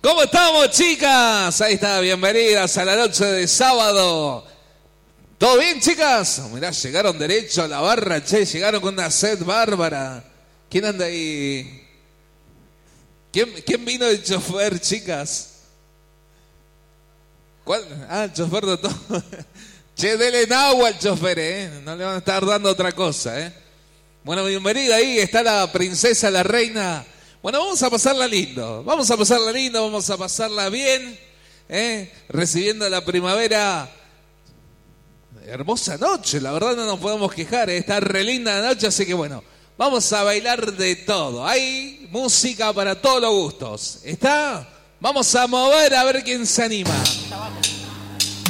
¿Cómo estamos, chicas? Ahí está, bienvenidas a la noche de sábado. ¿Todo bien, chicas? Mirá, llegaron derecho a la barra, che, llegaron con una sed bárbara. ¿Quién anda ahí? ¿Quién vino de chofer, chicas? ¿Cuál? Ah, el chofer de todo. Che, dele en agua al chofer, ¿eh? No le van a estar dando otra cosa, ¿eh? Bueno, bienvenida ahí, está la princesa, la reina. Bueno, vamos a pasarla lindo, vamos a pasarla bien, recibiendo la primavera. Hermosa noche, la verdad no nos podemos quejar, está re linda la noche, así que bueno, vamos a bailar de todo. Hay música para todos los gustos, ¿está? Vamos a mover a ver quién se anima.